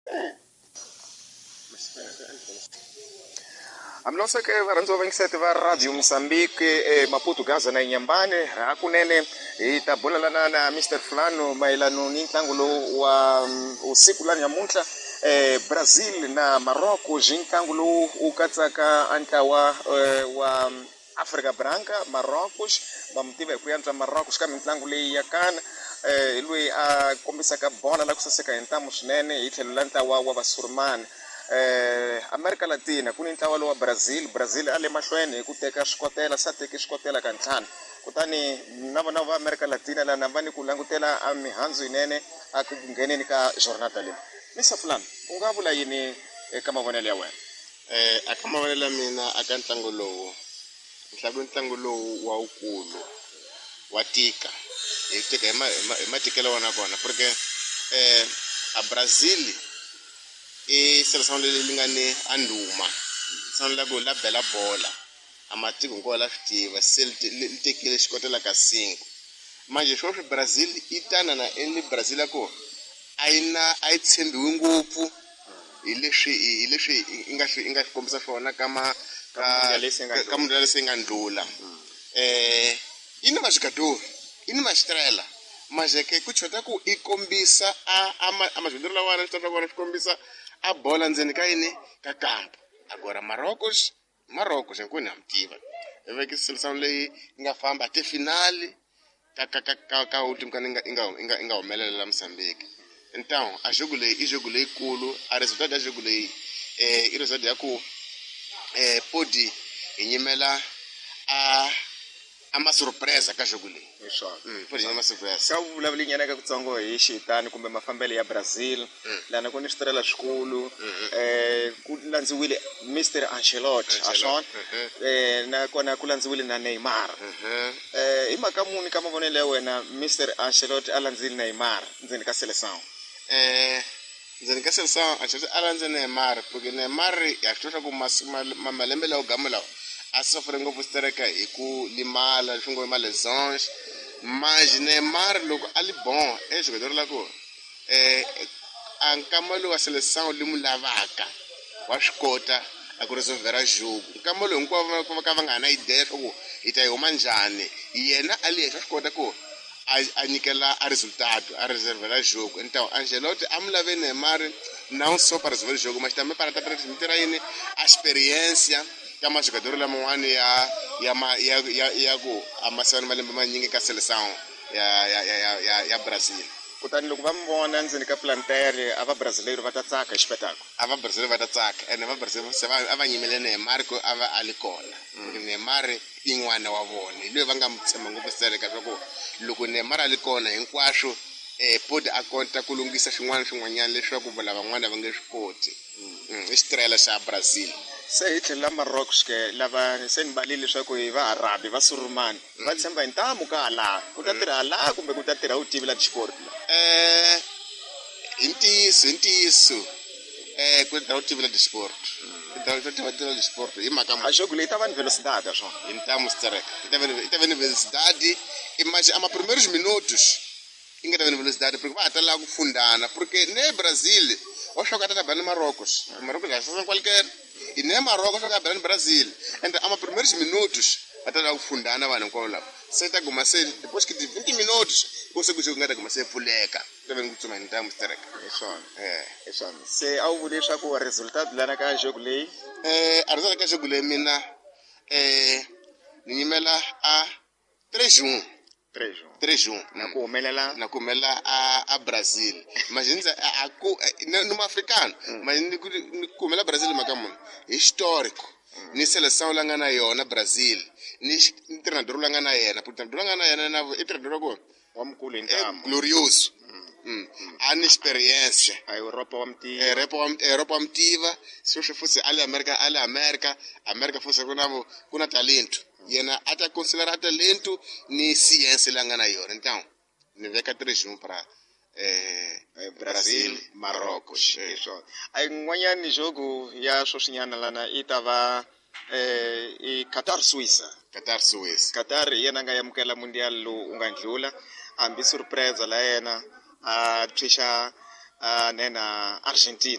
Amnoseke varanzo vaingisete va Radio Mozambique Maputo Gaza na Inyambane hakunene itabola na Mr. Fulano mailano ni ntlangu lowu wa usiku la nyamuntlha Brazil na Morocco ntlangu lowu u katsaka antlawa wa Afrika Branca Morocco va mutiva hi ku yantswa Morocco ka mitlangu leyi ya kana loyi a kombisaka bola la ku saseka hi ntamu swinene hi tlhelo la ntlawa wa vasurumani America Latina ku ni ntlawa lowa Brazil ale mahlweni hi ku teka swikotela sa teki swikotela ka ntlhanu kutani na vona va America Latina lana va ni ku langutela a mihandzu yinene a ku ngheneni ka jornada leyi Mr. Fulano u nga vula yini eka mavonelo ya wena aka mavonelo mina aka ntlangu lowu ntlangu lowu wa ukulu wa tika hi tika hi matikelo wana kona porque a Brazil seleção leyi nga ni anduma seleção la ku la bela bola amatiko ngo la fitiva se li tekile xikotela ka 5 manje sweswi Brazil itana na Brazil ko a yi tshembiwi ngopfu hi leswi inga kombisa swona ka mundial leyi nga ndlula ini mazvikadori ini maxitrela manje ke ku chota ku i kombisa a mazvidoro lawana swi kona swi kombisa a bola ndzeni ka yini ka kampo agora Marocos nkuni amtiva veke seleção leyi nga famba te finale ka ultimo kan inga humelela la Moçambique então a jogo leyi kulu a resultado da jogo leyi i resultado ya ku pode inyimela ama surpresa ka jogo leyi pode uma surpresa sa vulavuli nyana ka kutsongo hi xitani kumbe mafambelo ya Brazil lana ku ni switirela swikulu ku landziwile Mr. Ancelotti aswona na kona ku landziwile na Neymar hi mhaka muni ka mavonelo ya wena Mr. Ancelotti a landzile Neymar ndzeni ka seleção ndzeni ka seleção Ancelotti a landzile Neymar porque Neymar ya swi ku malembe lawo gamulawo a sofre ngopfu stereka hi ku limala swingo ma lesons mas Neymar loko ali bon jogador la ko ankamalo wa seleção limu lavaka wa swikota a ku resolvera jogo nkamalo hinkwavo ka va nga na idea swa ita yoma njhani yena ali swa swikota ko a nyikela a resultado a reservera jogo então Ancelotti amulave Neymar não só para resolver o jogo mas também para transmitir a experiência kama jogador laman'wana ya ku amasana malembe manyingi ka seleção ya Brazil kutani loko va mivona ndzeni ka plantere ava brasileiro va ta tsaka hi xipetako ava Brazil va ta tsaka ene va Brazil se va va nyimele Neymar ko ava ali kona Neymar in'wana wa vona loyi va nga mu tshemba ngopfu stereka swa ku loko Neymar ali kona hinkwaswo pode a konta ku lunghisa swin'wanyana leswaku vola van'wana va nge swi koti i xitirela xa Brazil se hi tlhela Morocco ke lava se ni balile leswaku hi va Arabi va surumani va tshemba hi ntamu ka hala ku ta tirha hala kumbe ku ta tirha vutivi la xiport hi ntiyiso ku tirha vutivi la sport hi mhaka a jogo leyi ta va ni velocidade aswona hi ntamu stereka ita va ni velocidade imagine ama primeiros minutos inga ta va ni velocidade porque va ta la ku fundana porque ne Brazil wa shoka ta bani Marocos ya sasa qualquer e nem Marocos joga bem no Brasil. Então, ama primeiros minutos até lá fundana vai no cola. Se tá com você depois que de 20 minutos você consegue com você fuleca. Também muito mais então stereka. Isso. Se ao vou deixar com o resultado lá na casa jogo lei. A resultado que jogo lei mina nimela a 3-1. 3-1 na kumela a Brazil imagine numa africano mas ni kumela Brazil makamun histórico ni seleção la nga na yona Brazil ni treinador la nga na yena treinador nga na yena na treinador ko wa mkulu intamo glorioso ana experiência a Europa amtiva se fosse America fosse kuna talento yena ata considerar talento ni ciência la nga na yona então ni veka 3-1 para Brazil Marocos isso ai n'wanyani jogo ya swoswinyana lana itava i Qatar Suisse yena nga yamukela mundial lo unga ndlula ambi surprise la yena a twisha nena Argentina.